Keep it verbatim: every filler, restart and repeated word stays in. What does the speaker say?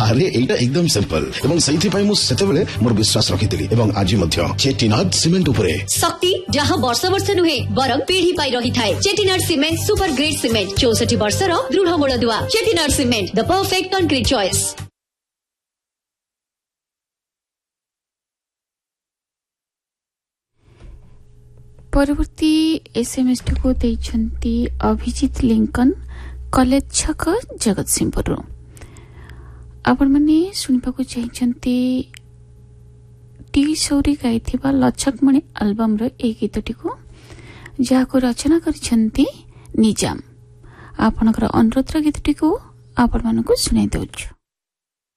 अरे एटा एकदम सिंपल एवं सही पाई मु सेते बेले मोर विश्वास रखितिली एवं आज मध्य चेटीनाथ सीमेंट उपरे शक्ति जहां वर्ष वर्ष नुहे बरम पीढ़ी पाई रही थाए। चेटीनाथ सीमेंट सुपर ग्रेट सीमेंट चौसठ वर्षर दृढ़ मूलदुआ। चेटीनाथ cement the perfect concrete choice. परवर्ती एसएमएस को देइछंती अभिजीत लिंकन कॉलेज छक जगतसिंहपुर। आपण माने सुनिबाकू चाहिछंती टी सौरी गाइथिबा लचकमणि एल्बम रो ए गीतटी को जाको रचना करिछंती निजाम। आपनकर अनुरोध गीतटी को आपण मानकू सुनाई दउछु।